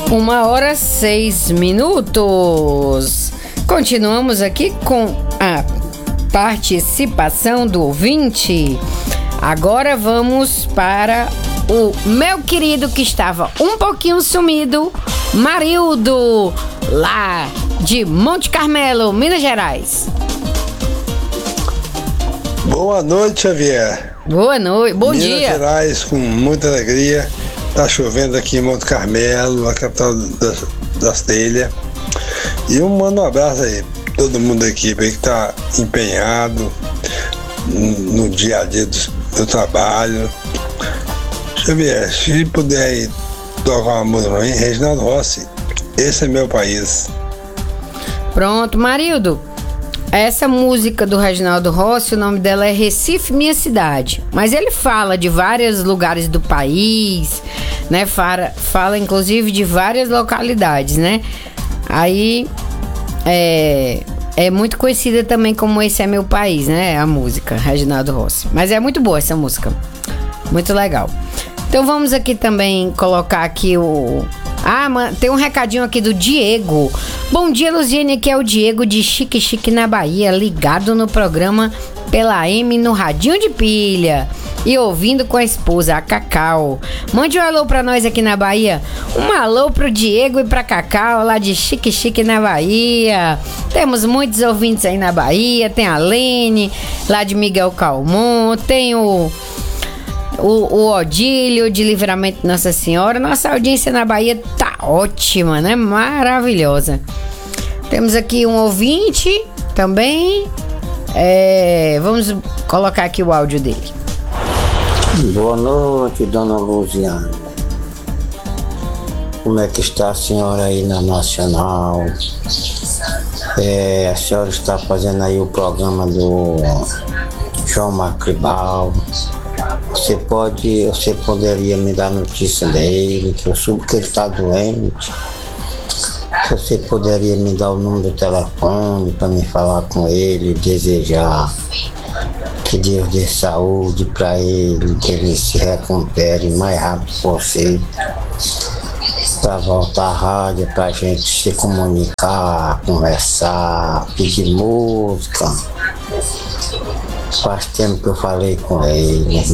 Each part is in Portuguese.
1h06. Continuamos aqui com a participação do ouvinte. Agora vamos para o meu querido que estava um pouquinho sumido, Marildo, lá de Monte Carmelo, Minas Gerais. Boa noite, Xavier. Boa noite, bom dia. Minas Gerais, com muita alegria. Tá chovendo aqui em Monte Carmelo, a capital das telhas. E mando um abraço aí, todo mundo da equipe aí que tá empenhado no dia a dia do trabalho. Xavier, se puder aí tocar uma música pra mim, Reginaldo Rossi, Esse é Meu País. Pronto, Marildo. Essa música do Reginaldo Rossi, o nome dela é Recife, Minha Cidade. Mas ele fala de vários lugares do país, né? Fala inclusive de várias localidades, né? Aí é muito conhecida também como Esse é Meu País, né? A música, Reginaldo Rossi. Mas é muito boa essa música. Muito legal. Então vamos aqui também colocar aqui tem um recadinho aqui do Diego. Bom dia, Luziane, aqui é o Diego de Chique Chique na Bahia, ligado no programa pela AM no Radinho de Pilha e ouvindo com a esposa, a Cacau. Mande um alô pra nós aqui na Bahia. Um alô pro Diego e pra Cacau, lá de Chique Chique na Bahia. Temos muitos ouvintes aí na Bahia. Tem a Lene, lá de Miguel Calmon. Tem o Odílio de Livramento Nossa Senhora. Nossa audiência na Bahia tá ótima, né? Maravilhosa. Temos aqui um ouvinte também. Vamos colocar aqui o áudio dele. Boa noite, dona Luziane. Como é que está a senhora aí na Nacional? A senhora está fazendo aí o programa do João Macribal. Você poderia me dar notícia dele, que eu soube que ele está doente. Se você poderia me dar o número do telefone para me falar com ele, desejar que Deus dê saúde para ele, que ele se recupere o mais rápido possível, para voltar à rádio, para a gente se comunicar, conversar, pedir música. Faz tempo que eu falei com ele, em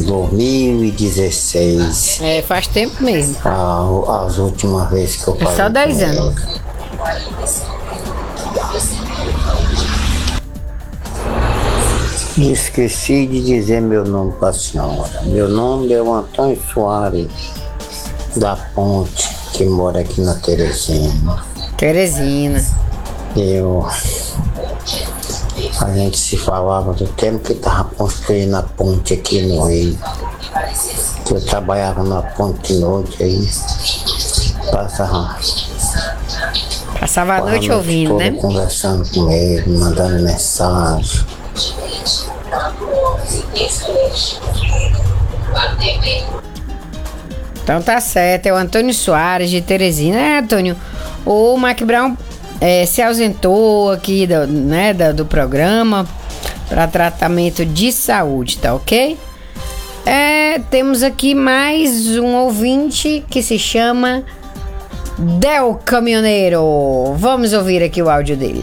2016. Faz tempo mesmo. As últimas vezes que eu falei. Só 10 anos. Esqueci de dizer meu nome para a senhora. Meu nome é o Antônio Soares da Ponte, que mora aqui na Teresina. A gente se falava do tempo que estava construindo a ponte aqui no Rio. Eu trabalhava na ponte de noite aí. Passava a noite ouvindo, né? Conversando com ele, mandando mensagem. Então tá certo, é o Antônio Soares de Teresina. Antônio, o Mac Brown se ausentou aqui do programa para tratamento de saúde, tá ok? Temos aqui mais um ouvinte que se chama Del Caminhoneiro. Vamos ouvir aqui o áudio dele.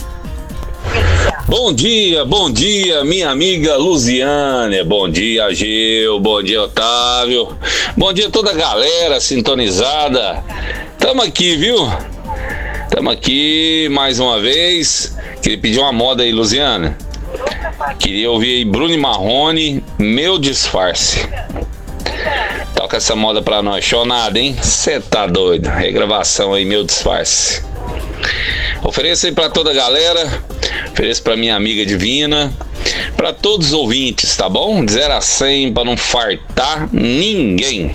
Bom dia, minha amiga Luziane. Bom dia, Gil. Bom dia, Otávio. Bom dia a toda a galera sintonizada. Tamo aqui, viu? Tamo aqui mais uma vez. Queria pedir uma moda aí, Luziane. Queria ouvir aí Bruno e Marrone, Meu Disfarce. Toca essa moda pra nós. Show nada, hein? Cê tá doido. Regravação aí, Meu Disfarce. Ofereço aí pra toda a galera. Ofereço pra minha amiga Divina. Pra todos os ouvintes, tá bom? De 0 a 100 pra não fartar ninguém.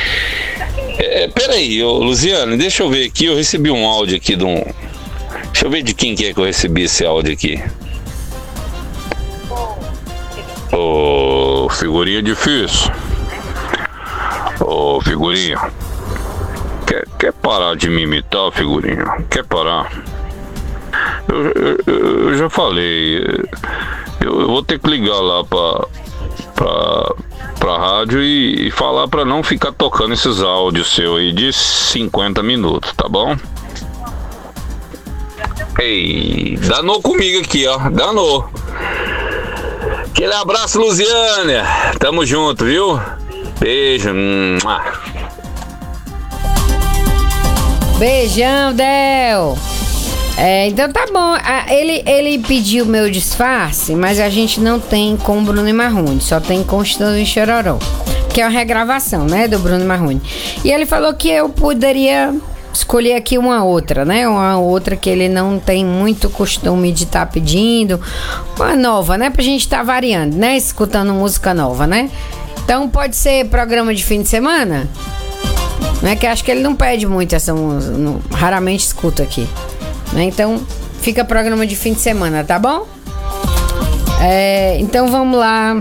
Peraí, Luziane, deixa eu ver aqui. Eu recebi um áudio aqui de um... Deixa eu ver de quem que é que eu recebi esse áudio aqui. Ô, figurinha difícil. Ô, figurinha. Quer parar de me imitar, figurinha? Quer parar? Eu já falei. Eu vou ter que ligar lá pra rádio e falar pra não ficar tocando esses áudios seus aí de 50 minutos, tá bom? Ei, danou comigo aqui, ó, danou. Aquele abraço, Luziânia, tamo junto, viu? Beijo. Beijão, Del. Então tá bom. Ele pediu meu disfarce, mas a gente não tem com Bruno e Marrone, só tem com Chitãozinho e Chororó, que é uma regravação, né, do Bruno e Marrone. E ele falou que eu poderia escolher aqui uma outra, né? Uma outra que ele não tem muito costume de estar pedindo. Uma nova, né? Pra gente estar variando, né? Escutando música nova, né? Então pode ser programa de fim de semana, né? Que acho que ele não pede muito essa música, raramente escuta aqui, né? Então fica programa de fim de semana, tá bom? Então vamos lá.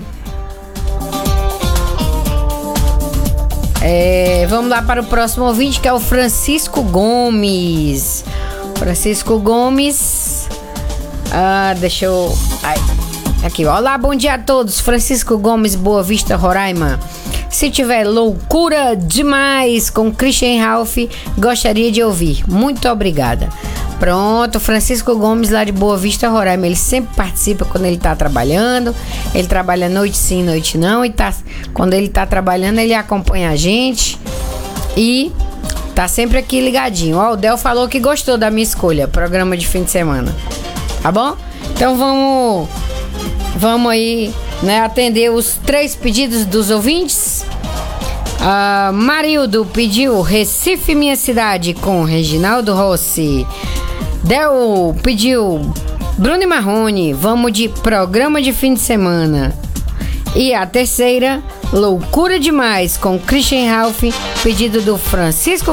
Vamos lá para o próximo ouvinte, que é o Francisco Gomes. Francisco Gomes. Deixa eu... Aqui, olá, bom dia a todos. Francisco Gomes, Boa Vista, Roraima. Se tiver loucura demais com Christian Ralph, gostaria de ouvir. Muito obrigada. Pronto, Francisco Gomes lá de Boa Vista, Roraima. Ele sempre participa quando ele tá trabalhando. Ele trabalha noite sim, noite não. E quando ele tá trabalhando, ele acompanha a gente. E tá sempre aqui ligadinho. Ó, o Del falou que gostou da minha escolha, programa de fim de semana. Tá bom? Então vamos aí, né, atender os 3 pedidos dos ouvintes. Marildo pediu Recife, Minha Cidade, com Reginaldo Rossi. Del pediu Bruno e Marrone, vamos de programa de fim de semana. E a terceira, Loucura Demais, com Christian Ralph, pedido do Francisco